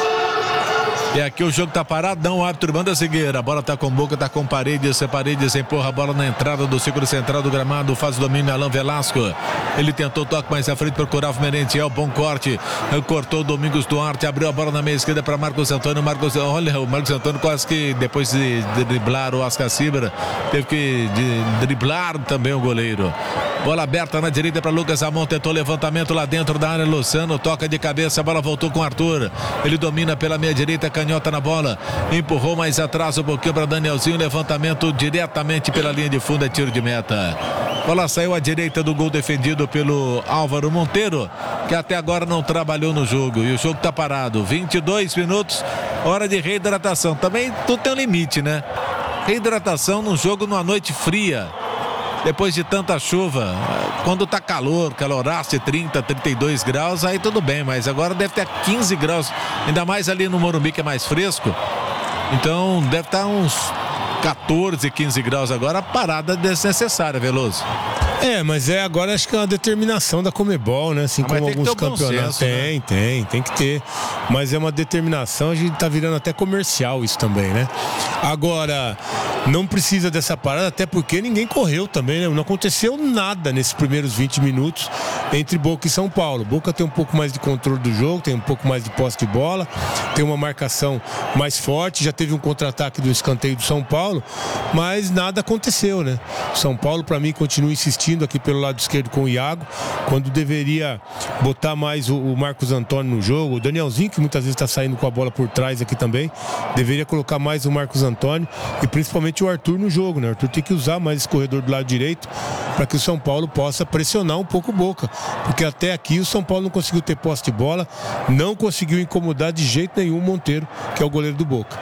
E aqui o jogo tá parado, não, o árbitro manda seguir. A bola tá com Boca, tá com Paredes. Paredes empurra a bola na entrada do círculo central do gramado, faz o domínio Alain Velasco. Ele tentou o toque mais à frente, procurava o Merentiel, bom corte. Cortou o Domingos Duarte, abriu a bola na meia esquerda para Marcos Antônio. Marcos, olha, o Marcos Antônio quase que depois de, de driblar o Ascaciber, teve que de, driblar também o goleiro. Bola aberta na direita para Lucas Amon, tentou levantamento lá dentro da área. Luciano toca de cabeça, a bola voltou com Arthur. Ele domina pela meia direita, canhota na bola, empurrou mais atrás um pouquinho para Danielzinho, levantamento diretamente pela linha de fundo, é tiro de meta. Bola saiu à direita do gol defendido pelo Álvaro Monteiro, que até agora não trabalhou no jogo, e o jogo está parado. Vinte e dois minutos, hora de reidratação. Também tudo tem um limite, né? Reidratação num jogo numa noite fria, depois de tanta chuva. Quando tá calor, caloraço, trinta, trinta e dois graus, aí tudo bem, mas agora deve ter quinze graus, ainda mais ali no Morumbi, que é mais fresco. Então deve estar uns quatorze, quinze graus agora, a parada desnecessária, Veloso. É, mas é agora acho que é uma determinação da Conmebol, né? Assim ah, como alguns campeonatos. Senso, tem, né? tem, tem que ter. Mas é uma determinação, a gente tá virando até comercial isso também, né? Agora, não precisa dessa parada, até porque ninguém correu também, né? Não aconteceu nada nesses primeiros vinte minutos entre Boca e São Paulo. Boca tem um pouco mais de controle do jogo, tem um pouco mais de posse de bola, tem uma marcação mais forte, já teve um contra-ataque do escanteio do São Paulo, mas nada aconteceu, né? São Paulo, para mim, continua insistindo sentindo aqui pelo lado esquerdo com o Iago, quando deveria botar mais o, o Marcos Antônio no jogo. O Danielzinho, que muitas vezes está saindo com a bola por trás aqui também, deveria colocar mais o Marcos Antônio e principalmente o Arthur no jogo, né? O Arthur tem que usar mais esse corredor do lado direito para que o São Paulo possa pressionar um pouco o Boca, porque até aqui o São Paulo não conseguiu ter posse de bola, não conseguiu incomodar de jeito nenhum o Monteiro, que é o goleiro do Boca.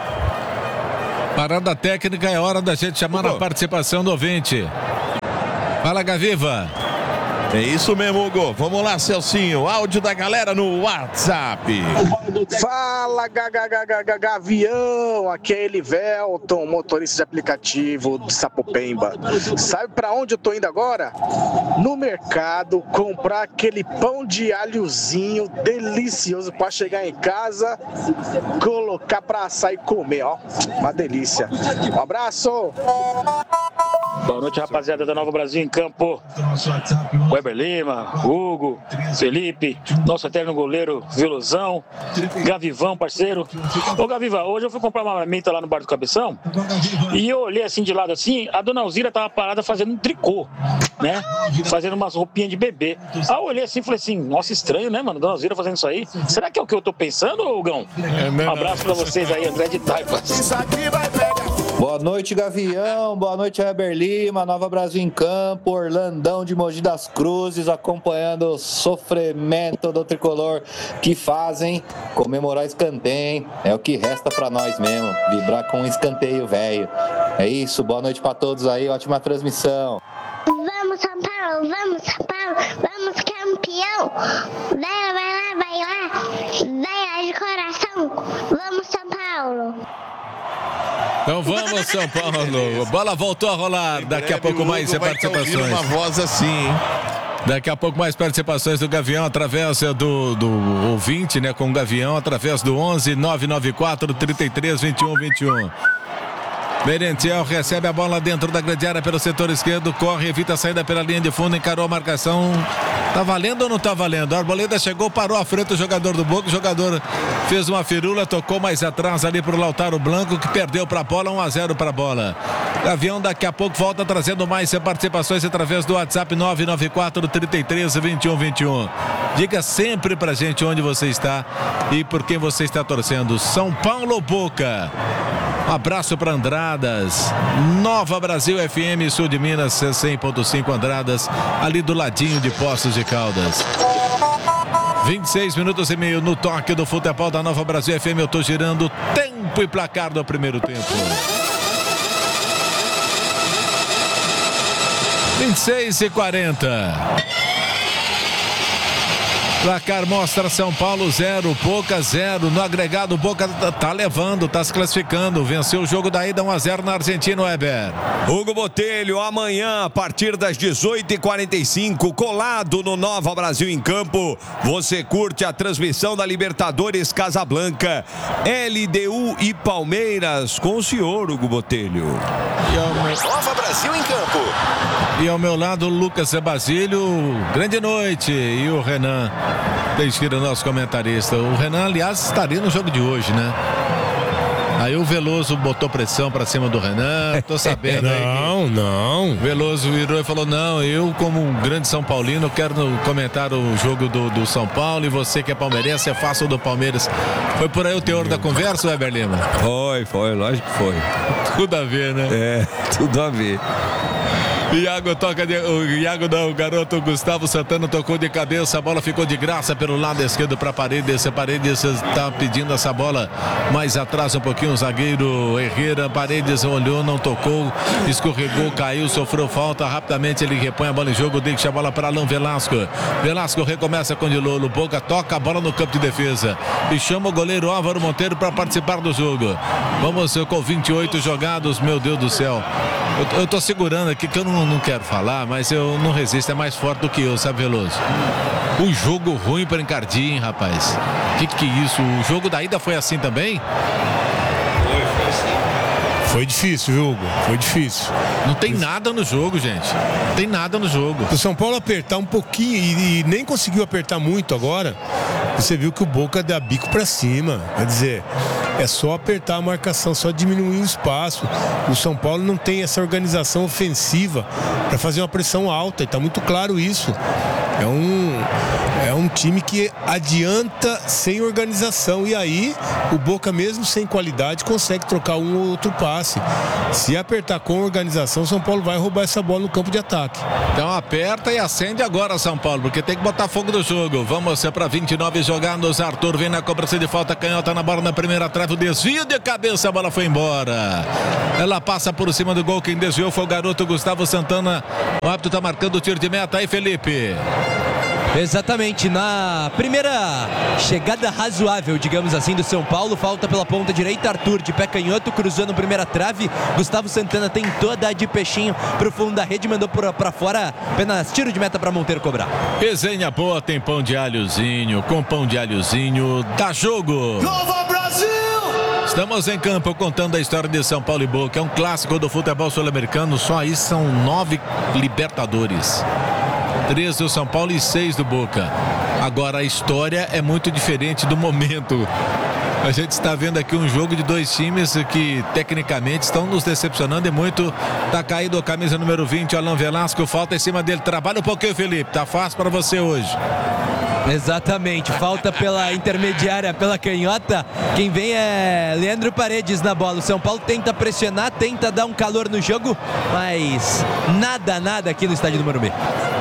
Parada técnica, é hora da gente chamar a participação do ouvinte. Fala, Gaviva. É isso mesmo, Hugo. Vamos lá, Celcinho. Áudio da galera no WhatsApp. Fala, Gavião. Aqui é Elivelton, motorista de aplicativo de Sapopemba. Sabe pra onde eu tô indo agora? No mercado, comprar aquele pão de alhozinho delicioso pra chegar em casa, colocar pra assar e comer, ó. Uma delícia. Um abraço. Boa noite, rapaziada da Nova Brasil em Campo. Weber Lima, Hugo, Felipe, nosso eterno goleiro Vilosão, Gavivão, parceiro. Ô Gaviva, hoje eu fui comprar uma marmita lá no Bar do Cabeção e eu olhei assim de lado assim, a dona Alzira tava parada fazendo um tricô, né? Fazendo umas roupinhas de bebê. Aí eu olhei assim e falei assim, nossa, estranho, né, mano? Dona Alzira fazendo isso aí. Será que é o que eu tô pensando, Hugão? Um abraço pra vocês aí, André de Taipas. Boa noite, Gavião. Boa noite, Weber Lima. Nova Brasil em Campo. Orlandão de Mogi das Cruzes acompanhando o sofrimento do tricolor que fazem comemorar escanteio, hein? É o que resta pra nós mesmo. Vibrar com um escanteio, velho. É isso. Boa noite pra todos aí. Ótima transmissão. Vamos, São Paulo. Vamos, São Paulo. Vamos, campeão. Vai, vai lá, vai lá. Vai lá de coração. Vamos, São Paulo. Então vamos, São Paulo. A bola voltou a rolar. Daqui a pouco mais participações. Uma voz assim, hein? Daqui a pouco mais participações do Gavião através do, do ouvinte, né? Com o Gavião através do onze nove nove quatro, trinta e três, vinte e um, vinte e um. Merentiel recebe a bola dentro da grande área pelo setor esquerdo, corre, evita a saída pela linha de fundo, encarou a marcação. Tá valendo ou não tá valendo? A Arboleda chegou, parou à frente do jogador do Boca, o jogador fez uma firula, tocou mais atrás ali pro Lautaro Blanco, que perdeu pra bola, um a zero pra bola. Gavião daqui a pouco volta trazendo mais participações através do WhatsApp nove nove quatro, trinta e três, vinte e um, vinte e um. Diga sempre pra gente onde você está e por quem você está torcendo. São Paulo ou Boca? Um abraço para Andradas, Nova Brasil F M, sul de Minas, cem ponto cinco Andradas, ali do ladinho de Poços de Caldas. vinte e seis minutos e meio no toque do futebol da Nova Brasil F M. Eu tô girando tempo e placar do primeiro tempo. vinte e seis e quarenta. Placar mostra São Paulo zero, Boca zero. No agregado, Boca tá levando, tá se classificando. Venceu o jogo da ida um a zero na Argentina, Weber. Hugo Botelho, amanhã, a partir das dezoito e quarenta e cinco, colado no Nova Brasil em Campo, você curte a transmissão da Libertadores Casablanca, L D U e Palmeiras, com o senhor, Hugo Botelho. E ao meu... Nova Brasil em Campo. E ao meu lado, Lucas Basílio, grande noite. E o Renan Teixeira, nosso comentarista. O Renan, aliás, estaria no jogo de hoje, né? Aí o Veloso botou pressão pra cima do Renan, tô sabendo aí. Não, não. Veloso virou e falou, não, eu como um grande São Paulino quero comentar o jogo do, do São Paulo e você que é palmeirense, é fácil do Palmeiras. Foi por aí o teor da conversa, Weber Lima? Foi, foi, lógico que foi. Tudo a ver, né? É, tudo a ver. Iago toca de, o Iago não, o garoto Gustavo Santana tocou de cabeça, a bola ficou de graça pelo lado esquerdo para Paredes. Paredes está pedindo essa bola mais atrás um pouquinho, o zagueiro Herrera. Paredes olhou, não tocou, escorregou, caiu, sofreu falta. Rapidamente ele repõe a bola em jogo, deixa a bola para Alain Velasco. Velasco recomeça com o Dilolo, Boca toca a bola no campo de defesa e chama o goleiro Álvaro Monteiro para participar do jogo. Vamos com vinte e oito jogados, meu Deus do céu. Eu, eu tô segurando aqui que eu não, não quero falar, mas eu não resisto, é mais forte do que eu, sabe, Veloso? O jogo ruim para Encardi, hein, rapaz? Que que é isso? O jogo da ida foi assim também? Foi difícil, viu, Hugo? Foi difícil. Não tem nada no jogo, gente. Não tem nada no jogo. O São Paulo apertar um pouquinho e, e nem conseguiu apertar muito agora. Você viu que o Boca dá bico pra cima. Quer dizer, é só apertar a marcação, só diminuir o espaço. O São Paulo não tem essa organização ofensiva para fazer uma pressão alta, e tá muito claro isso. É um, é um time que adianta sem organização, e aí o Boca, mesmo sem qualidade, consegue trocar um ou outro passe. Se apertar com organização, o São Paulo vai roubar essa bola no campo de ataque. Então aperta e acende agora, São Paulo, porque tem que botar fogo no jogo. Vamos ser para vinte e nove jogados. Arthur vem na cobrança de falta, canhota na bola na primeira trave, o desvio de cabeça, a bola foi embora. Ela passa por cima do gol, quem desviou foi o garoto Gustavo Santana. O árbitro está marcando o tiro de meta aí, Felipe. Exatamente, na primeira chegada razoável, digamos assim, do São Paulo, falta pela ponta direita, Arthur de pé canhoto, cruzando a primeira trave, Gustavo Santana tentou dar de peixinho pro fundo da rede, mandou pra fora, apenas tiro de meta pra Monteiro cobrar. Resenha boa, tem pão de alhozinho, com pão de alhozinho, dá jogo! Nova Brasil! Estamos em campo contando a história de São Paulo e Boca, é um clássico do futebol sul-americano, só aí são nove Libertadores. Três do São Paulo e seis do Boca. Agora a história é muito diferente do momento. A gente está vendo aqui um jogo de dois times que tecnicamente estão nos decepcionando e muito. Tá caído a camisa número vinte, Alan Velasco, falta em cima dele. Trabalha um pouquinho, Felipe, tá fácil para você hoje. Exatamente, falta pela intermediária, pela canhota. Quem vem é Leandro Paredes na bola. O São Paulo tenta pressionar, tenta dar um calor no jogo, mas nada, nada aqui no estádio do Morumbi.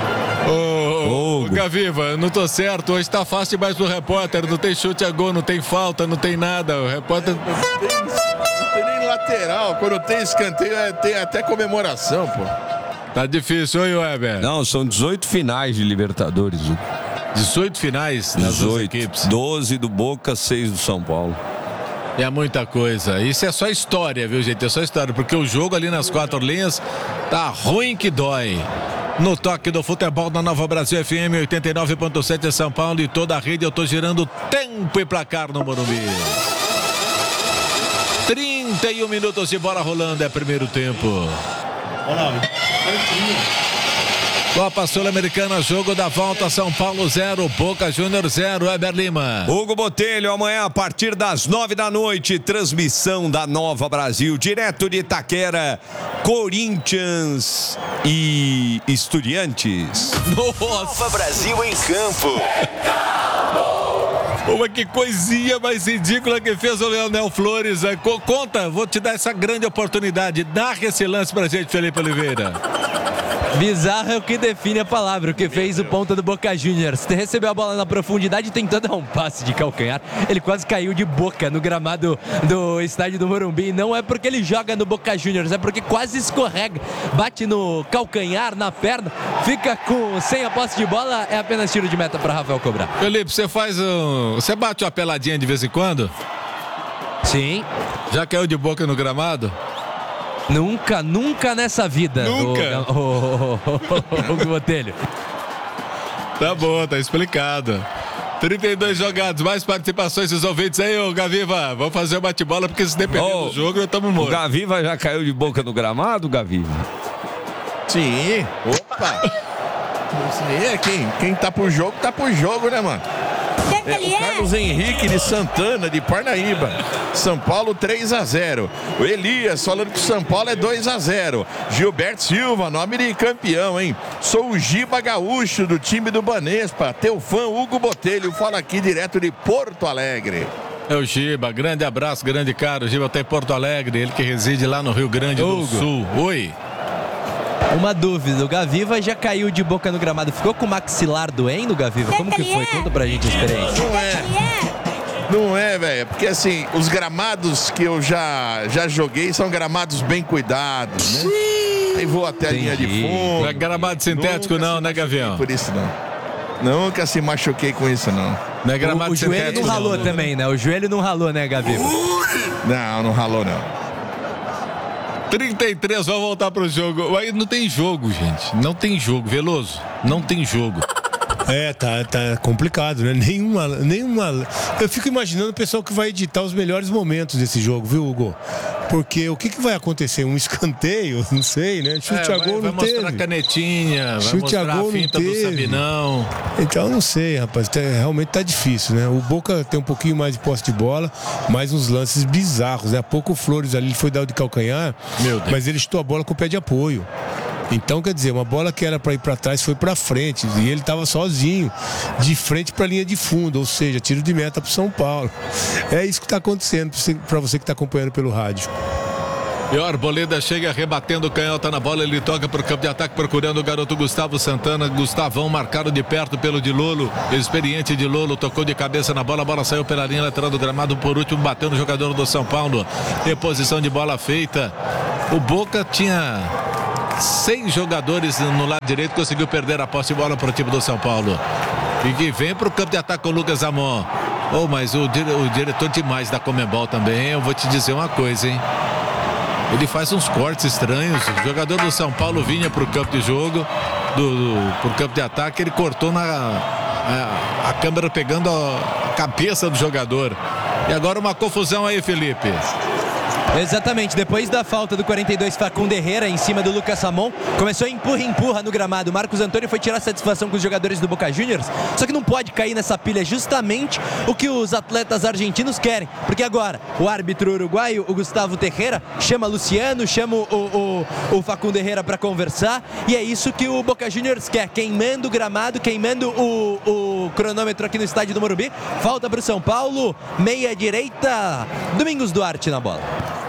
Ô, ô, Gaviva, não tô certo, hoje tá fácil demais pro repórter, não tem chute a gol, não tem falta, não tem nada, o repórter... Não tem, não tem nem lateral, quando tem escanteio é, tem até comemoração, pô. Tá difícil, oi, Weber? Não, são dezoito finais de Libertadores. dezoito finais nas duas equipes. doze do Boca, seis do São Paulo. É muita coisa, isso é só história, viu, gente, é só história, porque o jogo ali nas quatro linhas tá ruim que dói. No toque do futebol da Nova Brasil F M oitenta e nove ponto sete São Paulo e toda a rede, eu tô girando tempo e placar no Morumbi. trinta e um minutos de bola rolando, é primeiro tempo. Copa Sul-Americana, jogo da volta, São Paulo zero, Boca Júnior zero, Weber Lima. Hugo Botelho, amanhã a partir das nove da noite, transmissão da Nova Brasil, direto de Itaquera, Corinthians e Estudiantes. Nova Brasil em campo. Uma que coisinha mais ridícula que fez o Leonel Flores. Conta, vou te dar essa grande oportunidade. Dá esse lance pra gente, Felipe Oliveira. Bizarro é o que define a palavra, o que fez o ponta do Boca Juniors. Recebeu a bola na profundidade e tentou dar um passe de calcanhar. Ele quase caiu de boca no gramado do estádio do Morumbi. Não é porque ele joga no Boca Juniors, é porque quase escorrega. Bate no calcanhar, na perna, fica com sem a posse de bola. É apenas tiro de meta para Rafael cobrar. Felipe, você faz um... Você bate uma peladinha de vez em quando? Sim. Já caiu de boca no gramado? Nunca, nunca nessa vida. Nunca. O, o, o, o Botelho. Tá bom, tá explicado. trinta e dois jogados, mais participações dos ouvintes aí, ô Gaviva. Vamos fazer o bate-bola, porque se depender oh, do jogo, nós estamos mortos. O Gaviva já caiu de boca no gramado, Gaviva? Sim. Opa! Sim, é quem, quem tá pro jogo, tá pro jogo, né, mano? É, o Carlos Henrique de Santana, de Parnaíba. São Paulo três a zero. O Elias falando que o São Paulo é dois a zero. Gilberto Silva, nome de campeão, hein? Sou o Giba Gaúcho, do time do Banespa. Teu fã Hugo Botelho fala aqui direto de Porto Alegre. É o Giba, grande abraço, grande cara. O Giba tá em Porto Alegre, ele que reside lá no Rio Grande do Hugo. Sul. Oi. Uma dúvida, o Gaviva já caiu de boca no gramado. Ficou com o maxilar doendo, Gaviva? Como que foi? Conta pra gente a experiência. Não é. Não é, velho. Porque assim, os gramados que eu já, já joguei são gramados bem cuidados, né? Aí vou até a linha de fundo. Não é gramado sintético não, né, Gavião? Por isso não. Nunca se machuquei com isso, não. Não é gramado o, o sintético. O joelho não ralou não, também, né? O joelho não ralou, né, Gaviva? Não, não ralou, não. trinta e três, vamos voltar pro jogo. Aí não tem jogo, gente. Não tem jogo. Veloso, não tem jogo. É, tá, tá complicado, né? Nenhuma, nenhuma... Eu fico imaginando o pessoal que vai editar os melhores momentos desse jogo, viu, Hugo? Porque o que, que vai acontecer? Um escanteio? Não sei, né? Chute é, a gol vai, não vai teve. mostrar a canetinha, Chute vai mostrar a gol a finta não do teve. Sabinão. Então, não sei, rapaz. Tá, realmente tá difícil, né? O Boca tem um pouquinho mais de posse de bola, mas uns lances bizarros, né? Há pouco o Flores ali foi dar o de calcanhar, Meu Deus. mas ele chutou a bola com o pé de apoio. Então, quer dizer, uma bola que era para ir para trás foi para frente e ele estava sozinho, de frente para a linha de fundo, ou seja, tiro de meta para São Paulo. É isso que está acontecendo para você que está acompanhando pelo rádio. E o Arboleda chega rebatendo, o canhota na bola, ele toca para o campo de ataque procurando o garoto Gustavo Santana. Gustavão marcado de perto pelo de Lolo, experiente de Lolo, tocou de cabeça na bola, a bola saiu pela linha lateral do gramado, por último bateu no jogador do São Paulo. Reposição de bola feita. O Boca tinha seis jogadores no lado direito, conseguiu perder a posse de bola para o time do São Paulo. E que vem para o campo de ataque com o Lucas Amon. Oh, mas o, dire o diretor demais da Comembol também, eu vou te dizer uma coisa, hein? Ele faz uns cortes estranhos. O jogador do São Paulo vinha para o campo de jogo, do, do, pro campo de ataque, ele cortou na a, a câmera pegando a, a cabeça do jogador. E agora uma confusão aí, Felipe. Exatamente, depois da falta do quarenta e dois Facundo Herrera em cima do Lucas Samon, começou a empurra-empurra no gramado. Marcos Antônio foi tirar satisfação com os jogadores do Boca Juniors, só que não pode cair nessa pilha, justamente o que os atletas argentinos querem, porque agora o árbitro uruguaio, o Gustavo Tejera, chama Luciano, chama o, o, o Facundo Herrera para conversar, e é isso que o Boca Juniors quer, queimando o gramado, queimando o, o cronômetro aqui no estádio do Morumbi. Falta para o São Paulo, meia direita, Domingos Duarte na bola.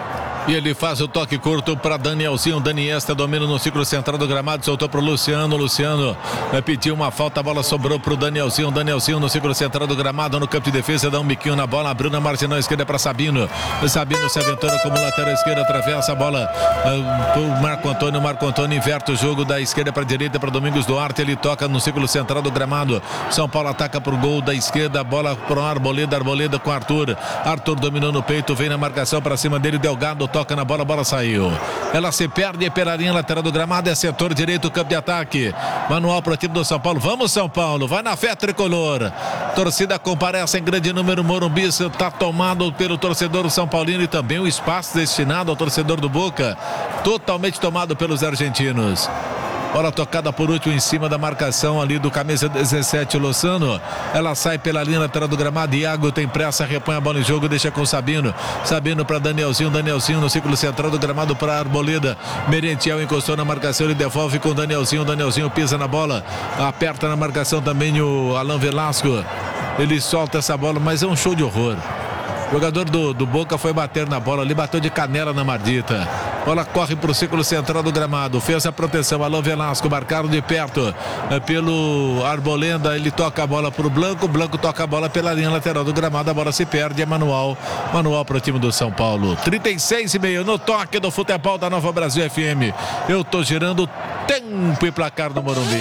E ele faz o toque curto para Danielzinho. Daniesta domina no círculo central do gramado, soltou para o Luciano. Luciano vai pedir uma falta, a bola sobrou para o Danielzinho. Danielzinho no círculo central do gramado, no campo de defesa, dá um biquinho na bola, abriu na marginal esquerda para Sabino. Sabino se aventura como lateral esquerda, atravessa a bola uh, para o Marco Antônio. Marco Antônio inverte o jogo da esquerda para a direita para Domingos Duarte. Ele toca no círculo central do gramado. São Paulo ataca para o gol da esquerda, a bola para o Arboleda. Arboleda com Arthur. Arthur dominou no peito, vem na marcação para cima dele. Delgado toca na bola, a bola saiu. Ela se perde pela linha lateral do gramado, é setor direito, campo de ataque. Manual para o time do São Paulo. Vamos, São Paulo, vai na fé tricolor. Torcida comparece em grande número. Morumbi está tomado pelo torcedor São Paulino e também o espaço destinado ao torcedor do Boca, totalmente tomado pelos argentinos. Bola tocada por último em cima da marcação ali do camisa dezessete, Lozano. Ela sai pela linha lateral do gramado. Iago tem pressa, repõe a bola em jogo, deixa com Sabino. Sabino para Danielzinho. Danielzinho no círculo central do gramado para Arboleda. Merentiel encostou na marcação, ele devolve com Danielzinho. Danielzinho pisa na bola, aperta na marcação também o Alan Velasco. Ele solta essa bola, mas é um show de horror. O jogador do, do Boca foi bater na bola ali, bateu de canela na Mardita. Bola corre para o círculo central do gramado. Fez a proteção. Alan Velasco, marcado de perto é, pelo Arboleda. Ele toca a bola para o Blanco. Blanco toca a bola pela linha lateral do gramado. A bola se perde. É manual. Manual para o time do São Paulo. trinta e seis e meio no toque do futebol da Nova Brasil F M. Eu tô girando tempo e placar no Morumbi.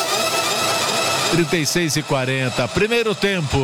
trinta e seis e quarenta. Primeiro tempo.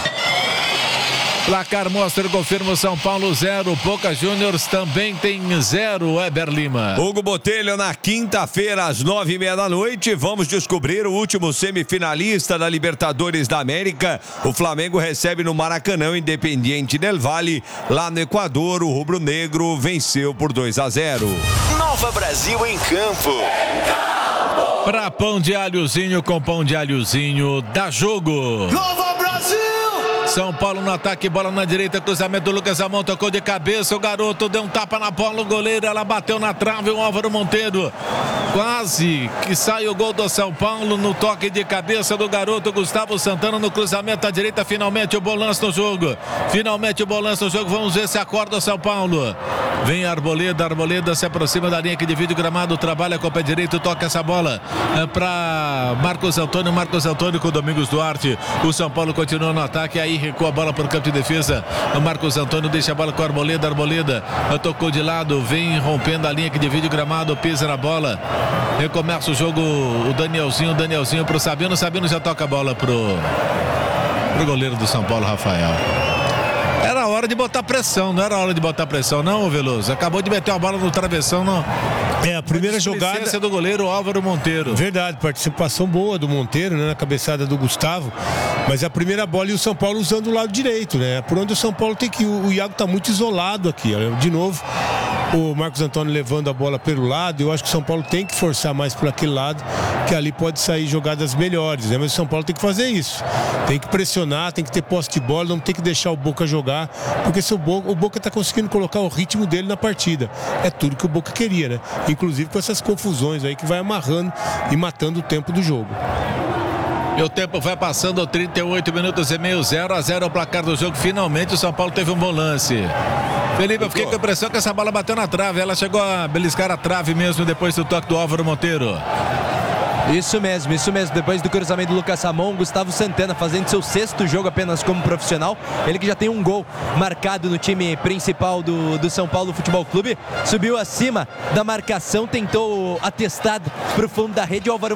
Placar mostra e confirma o São Paulo zero, Boca Juniors também tem zero, Weber Lima. Hugo Botelho na quinta-feira às nove e meia da noite, vamos descobrir o último semifinalista da Libertadores da América. O Flamengo recebe no Maracanã o Independiente del Valle, lá no Equador. O rubro-negro venceu por dois a zero. Nova Brasil em campo. Para pão de alhozinho com pão de alhozinho, dá jogo. Nova Brasil! São Paulo no ataque, bola na direita, cruzamento do Lucas Amon, tocou de cabeça, o garoto deu um tapa na bola, o goleiro, ela bateu na trave, o Álvaro Monteiro, quase que sai o gol do São Paulo no toque de cabeça do garoto Gustavo Santana no cruzamento à direita, finalmente o Bolanço no jogo, finalmente o Bolanço no jogo, vamos ver se acorda o São Paulo. Vem Arboleda, Arboleda se aproxima da linha que divide o gramado, trabalha com o pé direito, toca essa bola é para Marcos Antônio, Marcos Antônio com Domingos Duarte, o São Paulo continua no ataque, aí recua a bola para o campo de defesa, o Marcos Antônio deixa a bola com a Arboleda, Arboleda tocou de lado, vem rompendo a linha que divide o gramado, pisa na bola, recomeça o jogo, o Danielzinho, Danielzinho para o Sabino, Sabino já toca a bola pro, pro goleiro do São Paulo, Rafael. Era hora hora de botar pressão, não era hora de botar pressão, não, Veloso. Acabou de meter uma bola no travessão, não. É, a primeira jogada do goleiro Álvaro Monteiro. Verdade, participação boa do Monteiro, né, na cabeçada do Gustavo. Mas a primeira bola e o São Paulo usando o lado direito, né? Por onde o São Paulo tem que ir. O Iago tá muito isolado aqui, ó. De novo, o Marcos Antônio levando a bola pelo lado. Eu acho que o São Paulo tem que forçar mais por aquele lado, que ali pode sair jogadas melhores, né? Mas o São Paulo tem que fazer isso. Tem que pressionar, tem que ter posse de bola, não tem que deixar o Boca jogar, porque se o Boca, o Boca tá conseguindo colocar o ritmo dele na partida. É tudo que o Boca queria, né? Inclusive com essas confusões aí que vai amarrando e matando o tempo do jogo. E o tempo vai passando, trinta e oito minutos e meio, zero a zero o placar do jogo. Finalmente o São Paulo teve um bom lance. Felipe, eu fiquei com a impressão que essa bola bateu na trave. Ela chegou a beliscar a trave mesmo depois do toque do Álvaro Monteiro. Isso mesmo, isso mesmo. Depois do cruzamento do Lucas Ramon, Gustavo Santana fazendo seu sexto jogo apenas como profissional. Ele que já tem um gol marcado no time principal do, do São Paulo Futebol Clube. Subiu acima da marcação, tentou atestado para o fundo da rede. O Álvaro